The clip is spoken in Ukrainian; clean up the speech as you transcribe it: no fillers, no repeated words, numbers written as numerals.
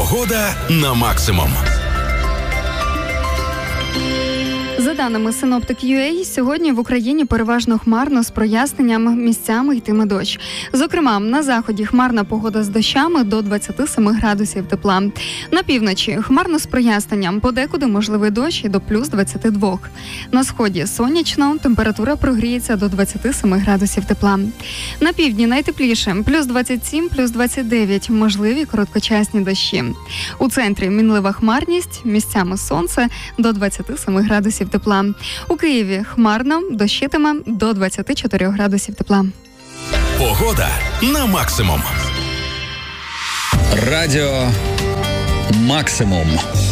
Погода на максимум. За даними Synoptic.ua, сьогодні в Україні переважно хмарно з проясненням, місцями йтиме дощ. Зокрема, на заході хмарна погода з дощами до 27 градусів тепла. На півночі хмарно з проясненням, подекуди можливий дощ і до плюс 22. На сході сонячно, температура прогріється до 27 градусів тепла. На півдні найтепліше, плюс 27, плюс 29, можливі короткочасні дощі. У центрі мінлива хмарність, місцями сонце до 27 градусів тепла. У Києві хмарно, дощитиме до 24 градусів тепла. Погода на максимум. Радіо «Максимум».